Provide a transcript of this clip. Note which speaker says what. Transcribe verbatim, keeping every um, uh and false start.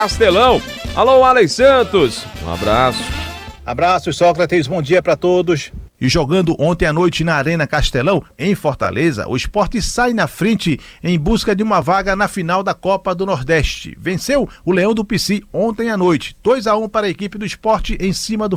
Speaker 1: Castelão. Alô, Alex Santos. Um abraço.
Speaker 2: Abraço, Sócrates. Bom dia para todos.
Speaker 3: E jogando ontem à noite na Arena Castelão, em Fortaleza, o Sport sai na frente em busca de uma vaga na final da Copa do Nordeste. Venceu o Leão do Pici ontem à noite, dois a um para a equipe do Sport em cima do